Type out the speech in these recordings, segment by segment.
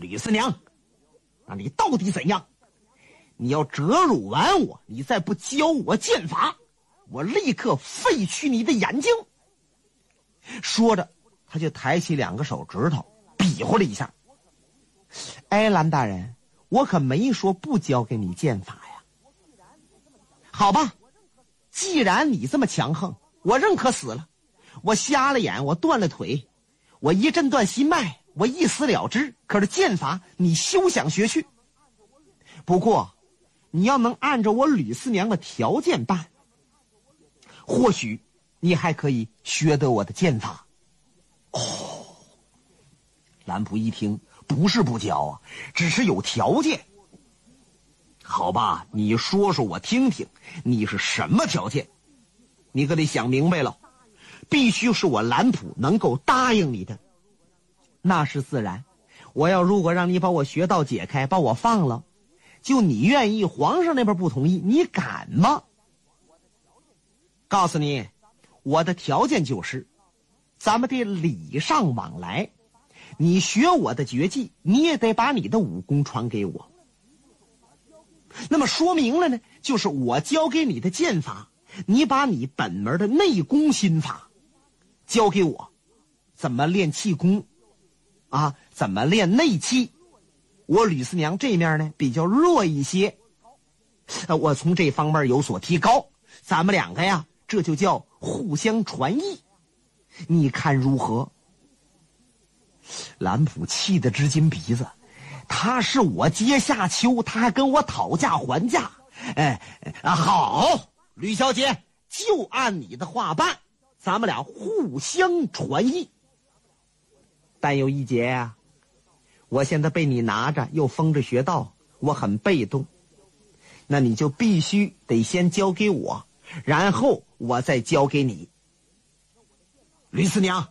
吕四娘，那你到底怎样？你要折辱完我，你再不教我剑法，我立刻废去你的眼睛。说着，他就抬起2个手指头比划了一下。哎，蓝大人，我可没说不教给你剑法呀。好吧，既然你这么强横，我认可死了。我瞎了眼，我断了腿，我一震断心脉，我一死了之。可是剑法你休想学去。不过你要能按照我吕四娘的条件办，或许你还可以学得我的剑法。哦，蓝普一听，不是不教啊，只是有条件。好吧，你说说我听听，你是什么条件？你可得想明白了，必须是我蓝普能够答应你的。那是自然，我要如果让你把我穴道解开，把我放了，就你愿意，皇上那边不同意，你敢吗？告诉你，我的条件就是咱们得礼尚往来，你学我的绝技，你也得把你的武功传给我。那么说明了呢，就是我教给你的剑法，你把你本门的内功心法教给我，怎么练气功啊，怎么练内气。我吕四娘这面呢比较弱一些，我从这方面有所提高，咱们2个呀，这就叫互相传艺，你看如何？蓝普气得直筋鼻子，他是我阶下囚，他还跟我讨价还价。好，吕小姐，就按你的话办，咱们俩互相传艺。但有一节啊，我现在被你拿着又封着穴道，我很被动，那你就必须得先交给我，然后我再交给你。吕四娘，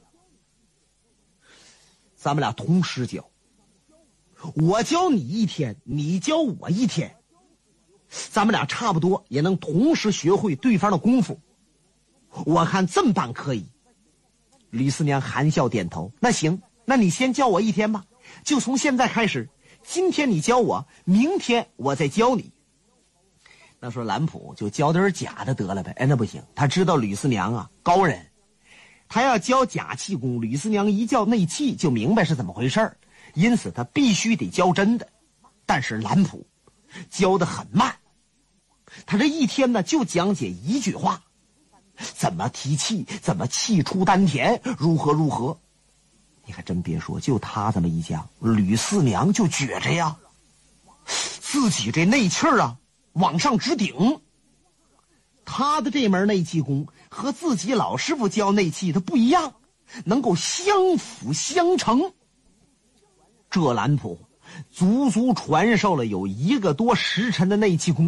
咱们俩同时教，我教你1天，你教我1天，咱们俩差不多也能同时学会对方的功夫。我看这么办可以。吕四娘含笑点头，那行，那你先教我1天吧，就从现在开始，今天你教我，明天我再教你。那说蓝普就教点假的得了呗。那不行，他知道吕四娘啊高人，他要教假气功，吕四娘一教内气就明白是怎么回事，因此他必须得教真的。但是蓝普教得很慢，他这1天呢就讲解1句话，怎么提气，怎么气出丹田，如何如何。你还真别说，就他这么一讲，吕四娘就觉着呀，自己这内气儿啊往上直顶。他的这门内气功和自己老师傅教内气的不一样，能够相辅相成。这蓝普足足传授了有1个多时辰的内气功。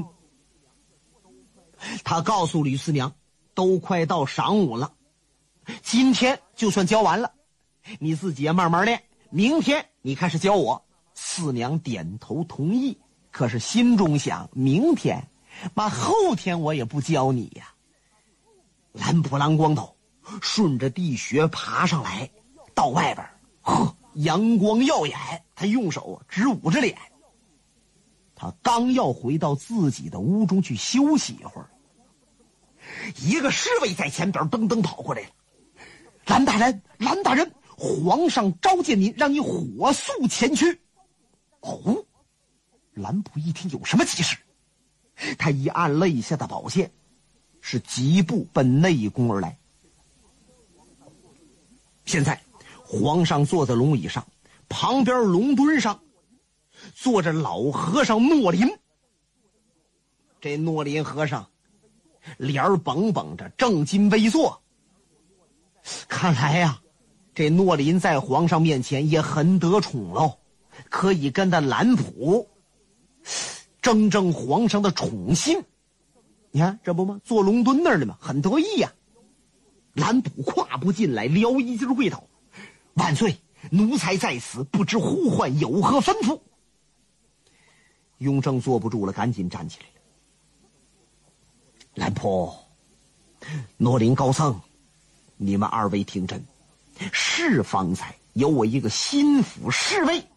他告诉吕四娘，都快到晌午了，今天就算教完了，你自己也慢慢练，明天你开始教我。四娘点头同意，可是心中想，明天后天我也不教你呀。蓝普蓝光头顺着地穴爬上来，到外边，阳光耀眼，他用手直捂着脸。他刚要回到自己的屋中去休息一会儿，一个侍卫在前边噔噔跑过来了。蓝大人，蓝大人，皇上召见您，让你火速前去。哦，蓝普一听有什么急事，他一按肋下的宝剑，是疾步奔内宫而来。现在皇上坐在龙椅上，旁边龙墩上坐着老和尚诺林。这诺林和尚脸儿绷绷着，正襟危坐。看来呀，这诺林在皇上面前也很得宠喽，可以跟他蓝普争皇上的宠信。你看这不吗？坐龙墩那儿的嘛，很得意呀。蓝普跨步进来，撩衣襟跪倒：“万岁，奴才在此，不知呼唤有何吩咐？”雍正坐不住了，赶紧站起来了。蓝普，诺林高僧，你们2位听真，是方才有我一个心腹侍卫